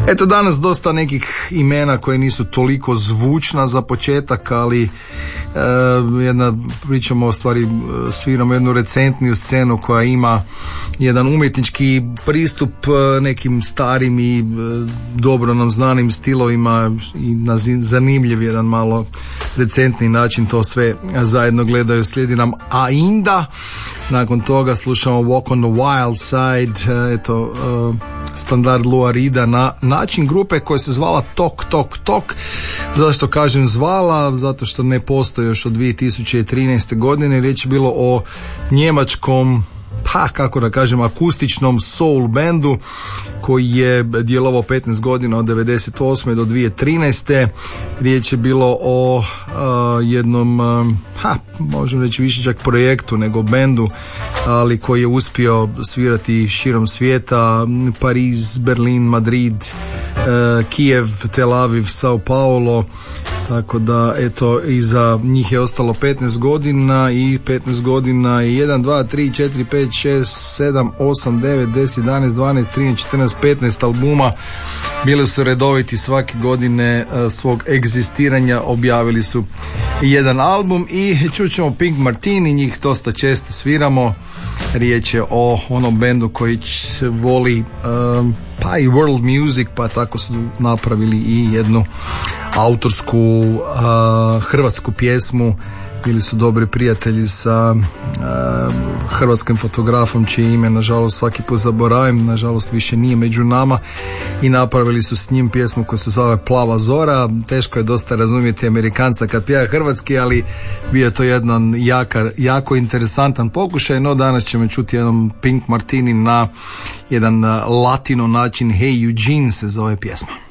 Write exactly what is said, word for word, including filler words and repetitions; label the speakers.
Speaker 1: Eto, danas dosta nekih imena koje nisu toliko zvučna za početak, ali e, jedna, pričamo o stvari, sviramo jednu recentniju scenu koja ima jedan umjetnički pristup nekim starim i dobro nam znanim stilovima i na zanimljiv jedan malo recentni način to sve zajedno gledaju. Slijedi nam Ainda, nakon toga slušamo Walk on the Wild Side, eto, standard Lou Reeda na način grupe koja se zvala Tok Tok Tok. Zašto kažem zvala? Zato što ne postoji još od dvije tisuće trinaeste. godine. Riječ je bilo o njemačkom, pa kako da kažem, akustičnom soul bandu koji je djelovao petnaest godina od devedeset osme do dvije tisuće trinaeste. Riječ je bilo o uh, jednom, uh, ha, možemo reći više čak projektu nego bendu, ali koji je uspio svirati širom svijeta: Pariz, Berlin, Madrid, uh, Kijev, Tel Aviv, Sao Paulo. Tako da, eto, iza njih je ostalo petnaest godina i petnaest godina i jedan, dva, tri, četiri, pet, šest, sedam, osam, devet, deset, jedanaest, dvanaest, trinaest, četrnaest, petnaest albuma. Bili su redoviti svake godine svog egzistiranja, objavili su jedan album i čućemo Pink Martini, njih dosta često sviramo. Riječ je o onom bendu koji voli um, pa i world music, pa tako su napravili i jednu autorsku uh, hrvatsku pjesmu. Bili su dobri prijatelji sa uh, hrvatskim fotografom čije ime nažalost svaki put zaboravim, nažalost više nije među nama, i napravili su s njim pjesmu koja se zove Plava zora. Teško je dosta razumjeti Amerikanca kad pjeva hrvatski, ali bio je to jedan jaka, jako interesantan pokušaj. No danas ćemo čuti jedan Pink Martini na jedan latino način. Hey Eugene se zove pjesma.